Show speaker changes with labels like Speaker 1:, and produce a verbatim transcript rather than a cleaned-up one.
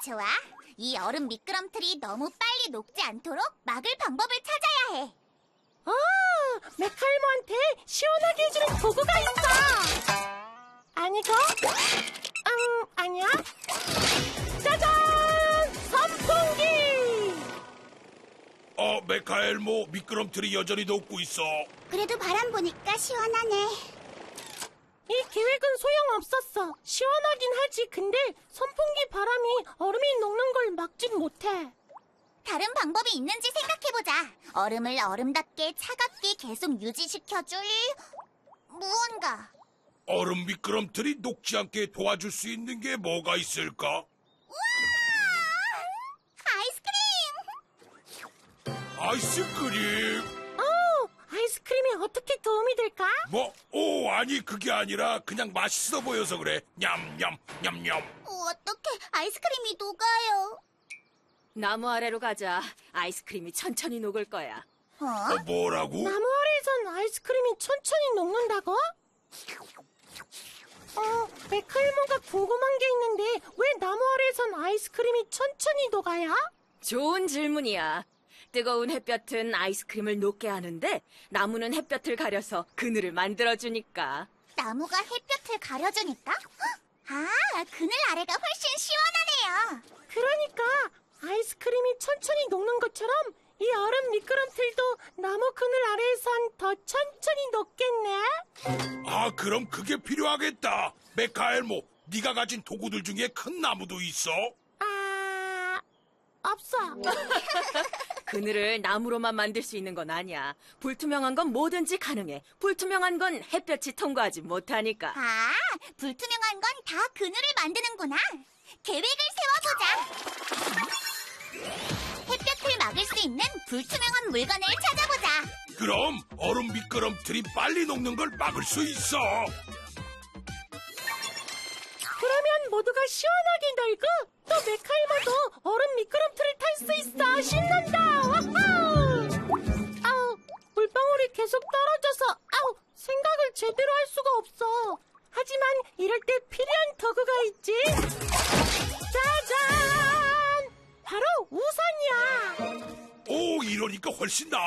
Speaker 1: 좋아. 이 얼음 미끄럼틀이 너무 빨리 녹지 않도록 막을 방법을 찾아야 해.
Speaker 2: 아, 메카이모한테 시원하게 해주는 도구가 있어. 아니고? 음, 아니야. 짜잔! 선풍기!
Speaker 3: 어, 메카엘모, 미끄럼틀이 여전히 녹고 있어.
Speaker 1: 그래도 바람 보니까 시원하네.
Speaker 2: 이 계획은 소용없었어. 시원하긴 하지. 근데 선풍기 바람이 얼음이 녹는 걸 막진 못해.
Speaker 1: 다른 방법이 있는지 생각해보자. 얼음을 얼음답게 차갑게 계속 유지시켜줄 무언가.
Speaker 3: 얼음 미끄럼틀이 녹지 않게 도와줄 수 있는 게 뭐가 있을까?
Speaker 1: 우와! 아이스크림!
Speaker 3: 아이스크림?
Speaker 2: 어, 아이스크림이 어떻게 도움이 될까?
Speaker 3: 뭐? 오, 아니 그게 아니라 그냥 맛있어 보여서 그래. 냠냠 냠냠.
Speaker 1: 어떻게 아이스크림이 녹아요?
Speaker 4: 나무 아래로 가자. 아이스크림이 천천히 녹을 거야.
Speaker 1: 어?
Speaker 3: 어, 뭐라고?
Speaker 2: 나무 아래에선 아이스크림이 천천히 녹는다고? 어, 메카이모가 궁금한 게 있는데 왜 나무 아래에선 아이스크림이 천천히 녹아요?
Speaker 4: 좋은 질문이야. 뜨거운 햇볕은 아이스크림을 녹게 하는데 나무는 햇볕을 가려서 그늘을 만들어주니까.
Speaker 1: 나무가 햇볕을 가려주니까? 아, 그늘 아래가 훨씬 시원하네요.
Speaker 2: 그러니까 아이스크림이 천천히 녹는 것처럼 이 얼음 미끄럼틀도 나무 그늘 아래에선 더 천천히 녹겠네.
Speaker 3: 아, 그럼 그게 필요하겠다. 메카엘모, 네가 가진 도구들 중에 큰 나무도 있어?
Speaker 2: 아, 없어.
Speaker 4: 그늘을 나무로만 만들 수 있는 건 아니야. 불투명한 건 뭐든지 가능해. 불투명한 건 햇볕이 통과하지 못하니까.
Speaker 1: 아, 불투명한 건 다 그늘을 만드는구나. 계획을 세워보자. 햇볕을 막을 수 있는 불투명한 물건을 찾아보자.
Speaker 3: 그럼 얼음 미끄럼틀이 빨리 녹는 걸 막을 수 있어.
Speaker 2: 그러면 모두가 시원하게 놀고 또 메카이모도 얼음 미끄럼틀을 탈 수 있어. 신난다. 와우! 아우, 물방울이 계속 떨어져서 아우, 생각을 제대로 할 수가 없어. 하지만 이럴 때 필요한 도구가 있지. 짜잔! 바로 우산이야.
Speaker 3: 오, 이러니까 훨씬 나아.